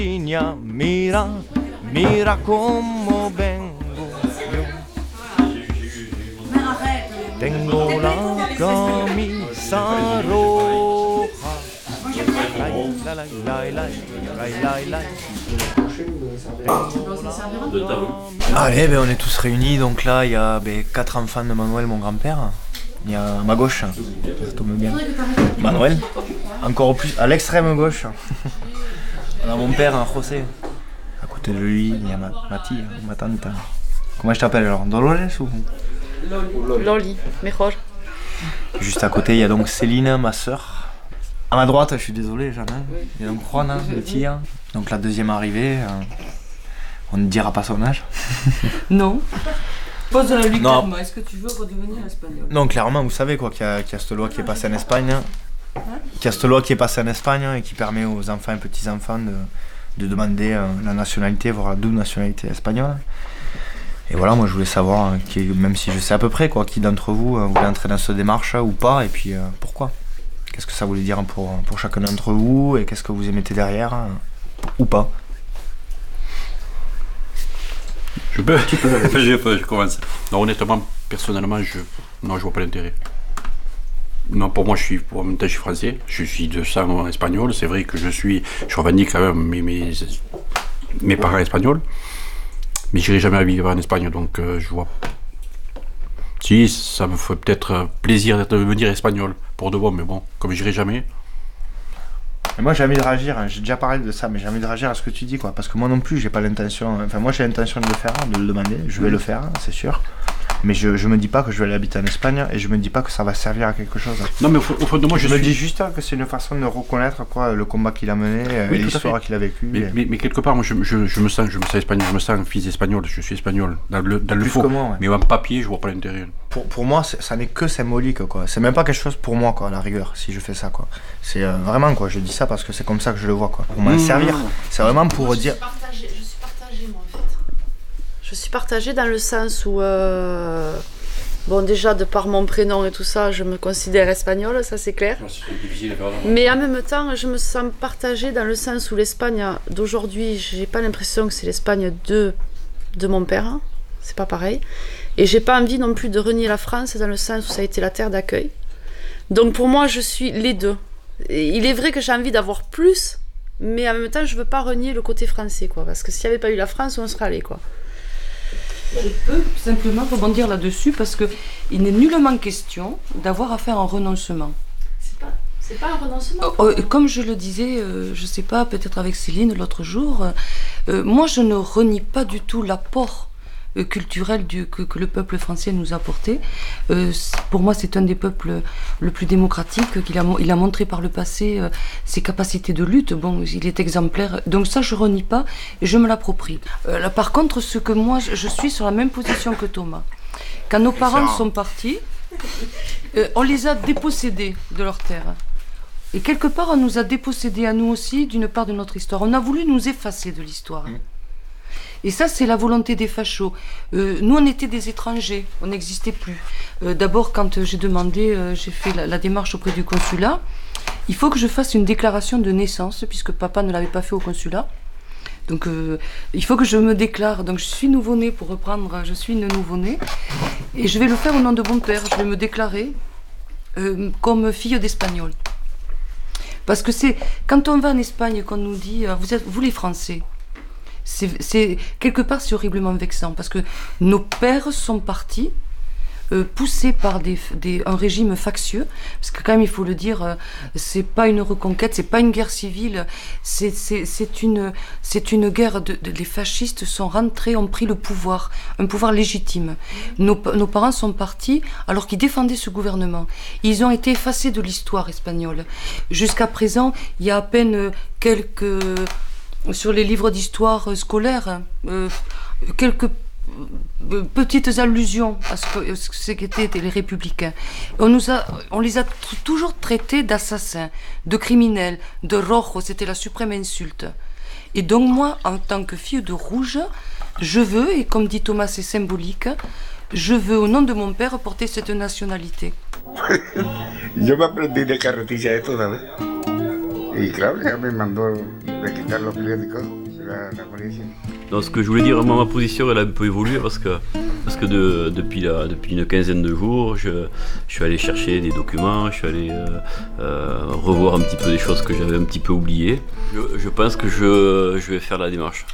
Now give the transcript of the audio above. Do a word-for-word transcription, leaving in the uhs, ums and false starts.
Mira, mira como vengo yo. Tengo la camisa roja. La, la, la, la, la, la, la. Allez, ben on est tous réunis, donc là il y a ben, quatre enfants de Manuel, mon grand-père. Il y a à ma gauche, ça tombe bien, Manuel, encore au plus, à l'extrême gauche, on a mon père, José. À côté de lui, il y a ma, ma tia, ma tante. Comment je t'appelle alors, Dolores ou Loli, Loli, mejor. Juste à côté, il y a donc Céline, ma soeur. À ma droite, je suis désolé, Jeanne. Il y a donc Juana, le tia. Donc la deuxième arrivée, euh, on ne dira pas son âge. Non. Pose-la lui clairement, est-ce que tu veux redevenir espagnol? Non, clairement, vous savez quoi, qu'il y a, qu'il y a cette loi qui est passée en Espagne. Qu'il y a cette loi qui est passée en Espagne et qui permet aux enfants et petits-enfants de, de demander euh, la nationalité, voire la double nationalité espagnole. Et voilà, moi je voulais savoir, euh, qui, même si je sais à peu près, quoi, qui d'entre vous euh, voulait entrer dans cette démarche ou pas, et puis euh, pourquoi. Qu'est-ce que ça voulait dire pour, pour chacun d'entre vous, et qu'est-ce que vous y mettez derrière, euh, ou pas. Je peux, tu peux. je, peux, je commence. Non, honnêtement, personnellement, je non, je vois pas l'intérêt. Non, pour moi, je suis, pour même temps, je suis français. Je suis de sang espagnol. C'est vrai que je suis, je revendique quand même mes, mes, mes parents espagnols. Mais j'irai jamais vivre en Espagne, donc euh, je vois. Si, ça me fait peut-être plaisir de devenir espagnol pour de bon, mais bon, comme j'irai jamais. Et moi j'ai envie de réagir, hein. J'ai déjà parlé de ça, mais j'ai envie de réagir à ce que tu dis, quoi. Parce que moi non plus, j'ai pas l'intention. Enfin, moi j'ai l'intention de le faire, de le demander. Je vais mmh. le faire, c'est sûr. Mais je, je me dis pas que je vais aller habiter en Espagne et je me dis pas que ça va servir à quelque chose. Non, mais au fond, au fond de moi, je, je suis... me dis juste que c'est une façon de reconnaître quoi, le combat qu'il a mené, oui, et l'histoire qu'il a vécue. Mais, et... mais, mais quelque part, moi, je, je, je me sens, je me sens espagnol, je me sens fils espagnol, je suis espagnol dans le, dans le faux. Moi, ouais. Mais en papier, je vois pas l'intérêt. Pour, pour moi, ça n'est que symbolique, quoi. C'est même pas quelque chose pour moi, quoi, à la rigueur, si je fais ça, quoi. C'est euh, vraiment, quoi. Je dis ça parce que c'est comme ça que je le vois, quoi. Pour m'en mmh. servir. C'est vraiment pour moi, dire. Je suis partagée, je suis partagée, moi, en fait. Je suis partagée dans le sens où. Euh... Bon, déjà, de par mon prénom et tout ça, je me considère espagnole, ça c'est clair. Mais en même temps, je me sens partagée dans le sens où l'Espagne d'aujourd'hui, j'ai pas l'impression que c'est l'Espagne de, de mon père. C'est pas pareil. Et j'ai pas envie non plus de renier la France dans le sens où ça a été la terre d'accueil. Donc pour moi, je suis les deux. Et il est vrai que j'ai envie d'avoir plus, mais en même temps, je veux pas renier le côté français, quoi. Parce que s'il n'y avait pas eu la France, on serait allé, quoi. Je peux simplement rebondir là-dessus parce qu'il n'est nullement question d'avoir à faire un renoncement. C'est pas, c'est pas un renoncement. Euh, euh, comme je le disais, euh, je sais pas, peut-être avec Céline l'autre jour, euh, moi je ne renie pas du tout l'apport euh, culturel du, que, que le peuple français nous a apporté. Euh, pour moi, c'est un des peuples le plus démocratique qu'il a, il a montré par le passé euh, ses capacités de lutte. Bon, il est exemplaire. Donc ça, je renie pas et je me l'approprie. Euh, là, par contre, ce que moi, je, je suis sur la même position que Thomas. Quand nos parents sont partis, euh, on les a dépossédés de leur terre. Et quelque part, on nous a dépossédés à nous aussi d'une part de notre histoire. On a voulu nous effacer de l'histoire. Mmh. Et ça, c'est la volonté des fachos. Euh, nous, on était des étrangers, on n'existait plus. Euh, d'abord, quand j'ai demandé, euh, j'ai fait la, la démarche auprès du consulat, il faut que je fasse une déclaration de naissance, puisque papa ne l'avait pas fait au consulat. Donc, euh, il faut que je me déclare. Donc, je suis nouveau-née, pour reprendre, je suis une nouveau-née. Et je vais le faire au nom de mon père. Je vais me déclarer euh, comme fille d'Espagnol. Parce que c'est, quand on va en Espagne, qu'on nous dit, euh, vous êtes, vous les Français, C'est, c'est, quelque part, c'est horriblement vexant parce que nos pères sont partis euh, poussés par des, des, un régime factieux, parce que quand même, il faut le dire, euh, c'est pas une reconquête, c'est pas une guerre civile, c'est, c'est, c'est, une, c'est une guerre, de, de, les fascistes sont rentrés, ont pris le pouvoir, un pouvoir légitime. Nos, nos parents sont partis alors qu'ils défendaient ce gouvernement. Ils ont été effacés de l'histoire espagnole. Jusqu'à présent, il y a à peine quelques... sur les livres d'histoire scolaire, euh, quelques euh, petites allusions à ce que, ce qu'étaient les républicains. On, nous a, on les a t- toujours traités d'assassins, de criminels, de rojos, c'était la suprême insulte. Et donc moi, en tant que fille de rouge, je veux, et comme dit Thomas, c'est symbolique, je veux, au nom de mon père, porter cette nationalité. Yo me aprendí de carretilla de toda vez. Y Claudia me mandó de quitar los periódicos de la, la policía. Donc, ce que je voulais dire, moi, ma position elle a un peu évolué parce que, parce que de, depuis, la, depuis une quinzaine de jours, je, je suis allé chercher des documents, je suis allé euh, euh, revoir un petit peu des choses que j'avais un petit peu oubliées. Je, je pense que je, je vais faire la démarche.